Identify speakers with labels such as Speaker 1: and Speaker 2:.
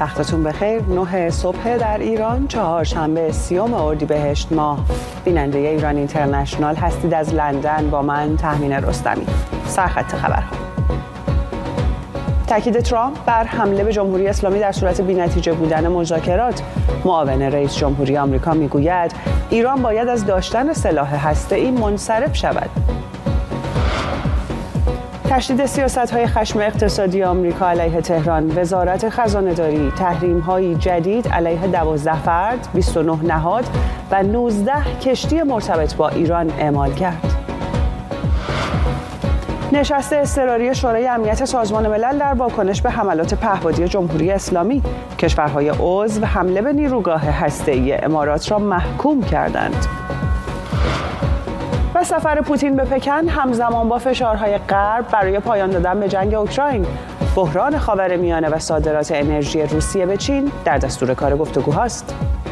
Speaker 1: وقتتون بخیر. 9 صبح در ایران، چهارشنبه 30 اردیبهشت ماه. بیننده ایران اینترنشنال هستید از لندن با من تهمین رستمی. سرخط خبرها. تاکید ترامپ بر حمله به جمهوری اسلامی در صورت بی‌نتیجه بودن مذاکرات. معاون رئیس جمهوری آمریکا میگوید ایران باید از داشتن سلاح هسته‌ای منصرف شود. تشدید سیاست‌های خشم اقتصادی آمریکا علیه تهران. وزارت خزانه‌داری تحریم‌های جدید علیه 12 فرد، 29 نهاد و 19 کشتی مرتبط با ایران اعمال کرد. نشست اضطراری شورای امنیت سازمان ملل در واکنش به حملات پهپادی جمهوری اسلامی. کشورهای عضو حمله به نیروگاه هسته‌ای امارات را محکوم کردند. و سفر پوتین به پکن همزمان با فشارهای غرب برای پایان دادن به جنگ اوکراین. بحران خاورمیانه و صادرات انرژی روسیه به چین در دستور کار گفتگوهاست.